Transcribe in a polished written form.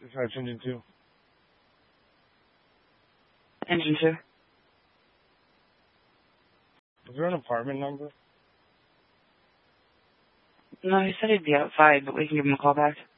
Dispatch engine 2. Engine 2. Is there an apartment number? No, he said he'd be outside, but we can give him a call back.